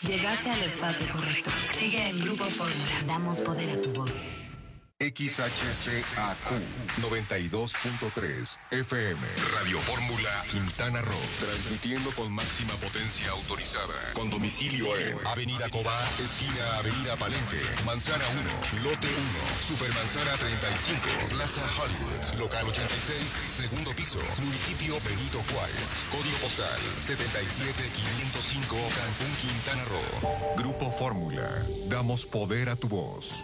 Llegaste al espacio correcto. Sigue en Grupo Fórmula. Damos poder a tu voz. XHCAQ 92.3 FM Radio Fórmula Quintana Roo, transmitiendo con máxima potencia autorizada, con domicilio en Avenida Cobá, esquina Avenida Palenque, Manzana 1, Lote 1, Supermanzana 35, Plaza Hollywood, Local 86, segundo piso, Municipio Benito Juárez, Código Postal 77505, Cancún, Quintana Roo. Grupo Fórmula, damos poder a tu voz.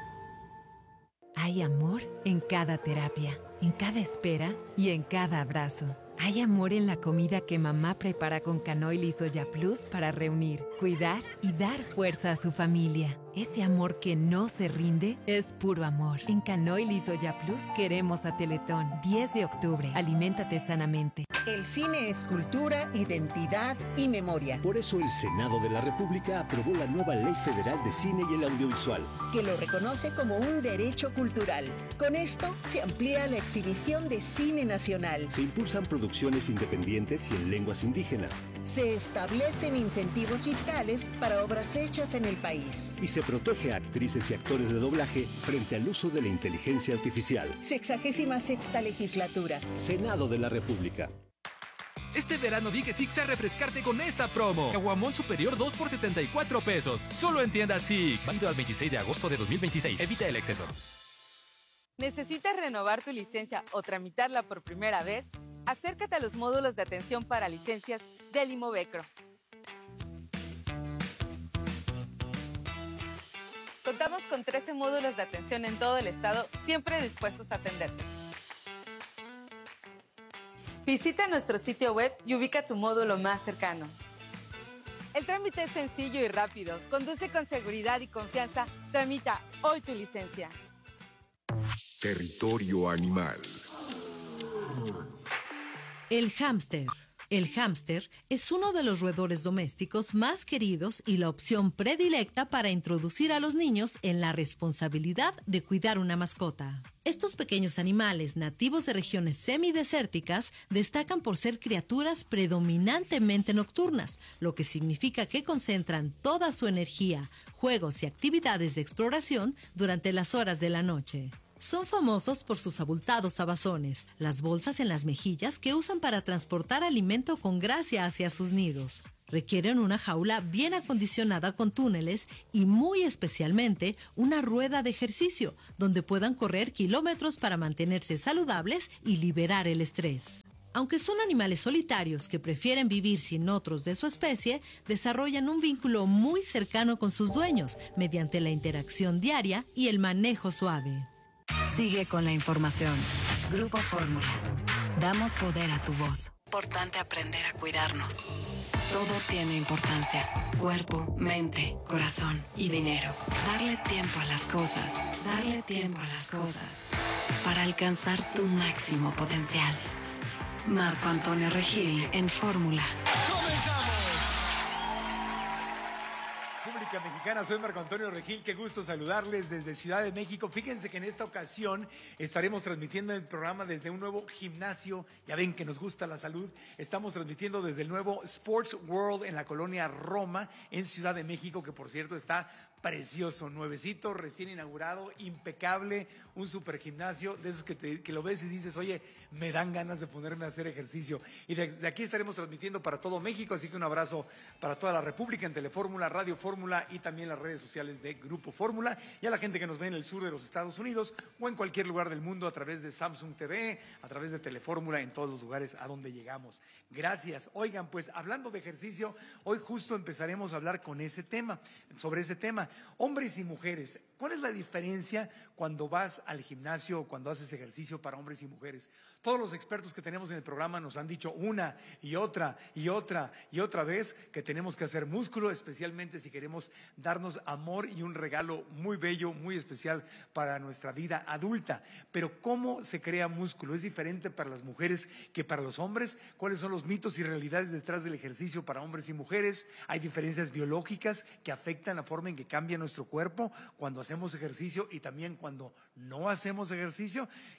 Hay amor en cada terapia, en cada espera y en cada abrazo. Hay amor en la comida que mamá prepara con Canoil y Soya Plus para reunir, cuidar y dar fuerza a su familia. Ese amor que no se rinde es puro amor. En Canoil y Soya Plus queremos a Teletón. 10 de octubre. Aliméntate sanamente. El cine es cultura, identidad y memoria. Por eso el Senado de la República aprobó la nueva Ley Federal de Cine y el Audiovisual, que lo reconoce como un derecho cultural. Con esto se amplía la exhibición de cine nacional. Se impulsan producciones independientes y en lenguas indígenas. Se establecen incentivos fiscales para obras hechas en el país. Y se protege a actrices y actores de doblaje frente al uso de la inteligencia artificial. 66ª legislatura. Senado de la República. Este verano di que Six a refrescarte con esta promo. Caguamón superior 2 por 74 pesos. Solo en tiendas Six. Válido al 26 de agosto de 2026. Evita el exceso. ¿Necesitas renovar tu licencia o tramitarla por primera vez? Acércate a los módulos de atención para licencias del Imovecro. Contamos con 13 módulos de atención en todo el estado, siempre dispuestos a atenderte. Visita nuestro sitio web y ubica tu módulo más cercano. El trámite es sencillo y rápido. Conduce con seguridad y confianza. Tramita hoy tu licencia. Territorio animal. El hámster. El hámster es uno de los roedores domésticos más queridos y la opción predilecta para introducir a los niños en la responsabilidad de cuidar una mascota. Estos pequeños animales nativos de regiones semidesérticas destacan por ser criaturas predominantemente nocturnas, lo que significa que concentran toda su energía, juegos y actividades de exploración durante las horas de la noche. Son famosos por sus abultados abazones, las bolsas en las mejillas que usan para transportar alimento con gracia hacia sus nidos. Requieren una jaula bien acondicionada con túneles y muy especialmente una rueda de ejercicio donde puedan correr kilómetros para mantenerse saludables y liberar el estrés. Aunque son animales solitarios que prefieren vivir sin otros de su especie, desarrollan un vínculo muy cercano con sus dueños mediante la interacción diaria y el manejo suave. Sigue con la información. Grupo Fórmula. Damos poder a tu voz. Importante aprender a cuidarnos. Todo tiene importancia. Cuerpo, mente, corazón y dinero. Darle tiempo a las cosas. Darle tiempo a las cosas. Para alcanzar tu máximo potencial. Marco Antonio Regil en Fórmula. República Mexicana, soy Marco Antonio Regil, qué gusto saludarles desde Ciudad de México. Fíjense que en esta ocasión estaremos transmitiendo el programa desde un nuevo gimnasio, ya ven que nos gusta la salud, estamos transmitiendo desde el nuevo Sports World en la colonia Roma, en Ciudad de México, que por cierto está precioso, nuevecito, recién inaugurado, impecable, un super gimnasio, de esos que lo ves y dices, oye, me dan ganas de ponerme a hacer ejercicio. Y de aquí estaremos transmitiendo para todo México, así que un abrazo para toda la República en Telefórmula, Radio Fórmula y también las redes sociales de Grupo Fórmula, y a la gente que nos ve en el sur de los Estados Unidos o en cualquier lugar del mundo a través de Samsung TV, a través de Telefórmula, en todos los lugares a donde llegamos. Gracias. Oigan, pues hablando de ejercicio, hoy justo empezaremos a hablar sobre ese tema. Hombres y mujeres, ¿cuál es la diferencia cuando vas al gimnasio o cuando haces ejercicio para hombres y mujeres? Todos los expertos que tenemos en el programa nos han dicho una y otra vez que tenemos que hacer músculo, especialmente si queremos darnos amor y un regalo muy bello, muy especial para nuestra vida adulta. Pero ¿cómo se crea músculo? ¿Es diferente para las mujeres que para los hombres? ¿Cuáles son los mitos y realidades detrás del ejercicio para hombres y mujeres? ¿Hay diferencias biológicas que afectan la forma en que cambia nuestro cuerpo cuando hacemos ejercicio y también cuando no hacemos ejercicio?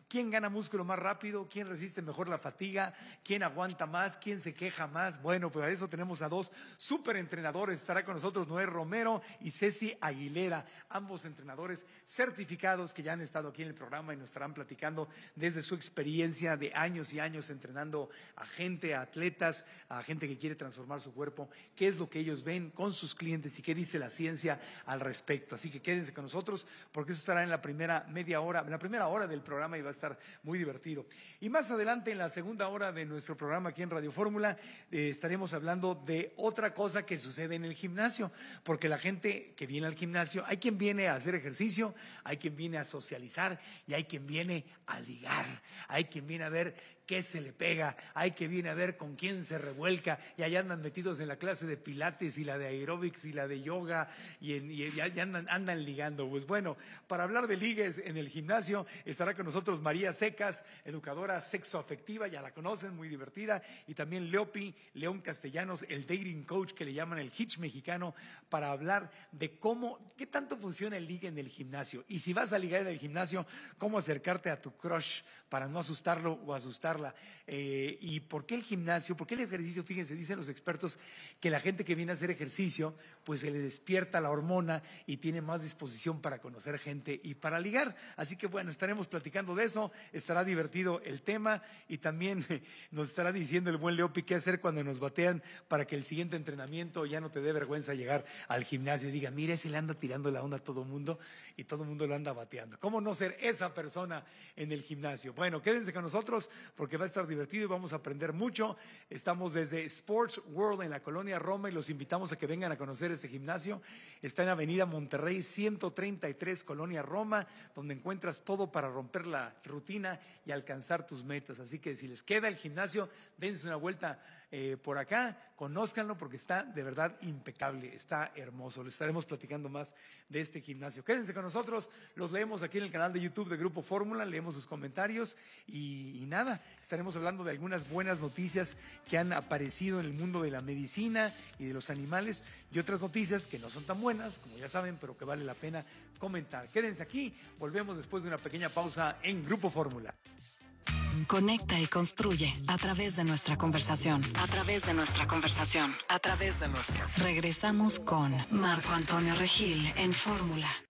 ¿Quién gana músculo más rápido? ¿Quién resiste mejor la fatiga? ¿Quién aguanta más? ¿Quién se queja más? Bueno, pues a eso tenemos a dos súper entrenadores. Estará con nosotros Noé Romero y Ceci Aguilera, ambos entrenadores certificados que ya han estado aquí en el programa y nos estarán platicando desde su experiencia de años y años entrenando a gente, a atletas, a gente que quiere transformar su cuerpo, qué es lo que ellos ven con sus clientes y qué dice la ciencia al respecto. Así que quédense con nosotros porque eso estará en la primera media hora, en la primera hora del programa y va a estar muy divertido. Y más adelante en la segunda hora de nuestro programa aquí en Radio Fórmula estaremos hablando de otra cosa que sucede en el gimnasio, porque la gente que viene al gimnasio, hay quien viene a hacer ejercicio, hay quien viene a socializar y hay quien viene a ligar, hay quien viene a ver qué se le pega, hay que viene a ver con quién se revuelca y allá andan metidos en la clase de pilates y la de aeróbics y la de yoga y ya andan ligando. Pues bueno, para hablar de ligues en el gimnasio estará con nosotros María Secas, educadora sexoafectiva, ya la conocen, muy divertida, y también León Castellanos, el dating coach que le llaman el hitch mexicano, para hablar de qué tanto funciona el ligue en el gimnasio y si vas a ligar en el gimnasio, cómo acercarte a tu crush para no asustarlo o asustarla. ¿Y por qué el gimnasio? ¿Por qué el ejercicio? Fíjense, dicen los expertos que la gente que viene a hacer ejercicio, pues se le despierta la hormona y tiene más disposición para conocer gente y para ligar. Así que bueno, estaremos platicando de eso, estará divertido el tema y también nos estará diciendo el buen Leopi qué hacer cuando nos batean para que el siguiente entrenamiento ya no te dé vergüenza llegar al gimnasio y diga, mira, ese le anda tirando la onda a todo mundo y todo el mundo lo anda bateando. ¿Cómo no ser esa persona en el gimnasio? Bueno, quédense con nosotros porque va a estar divertido y vamos a aprender mucho. Estamos desde Sports World en la colonia Roma y los invitamos a que vengan a conocer este gimnasio. Está en Avenida Monterrey 133, colonia Roma, donde encuentras todo para romper la rutina y alcanzar tus metas. Así que si les queda el gimnasio, dense una vuelta por acá, conózcanlo porque está de verdad impecable, está hermoso. Les estaremos platicando más de este gimnasio. Quédense con nosotros, los leemos aquí en el canal de YouTube de Grupo Fórmula, leemos sus comentarios y nada, estaremos hablando de algunas buenas noticias que han aparecido en el mundo de la medicina y de los animales y otras noticias que no son tan buenas, como ya saben, pero que vale la pena comentar. Quédense aquí, volvemos después de una pequeña pausa en Grupo Fórmula. Conecta y construye a través de nuestra conversación. A través de nuestra conversación. A través de nuestra. Regresamos con Marco Antonio Regil en Fórmula.